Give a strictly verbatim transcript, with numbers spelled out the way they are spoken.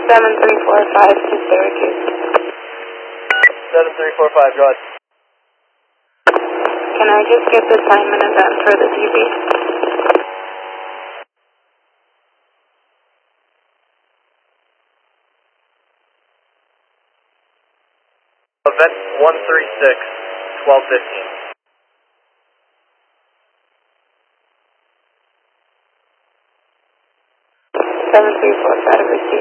seven three four five to Syracuse. seven three four five, go ahead. Can I just get the time and event for the T V? Event one three six, twelve fifteen. seven three four five, receive.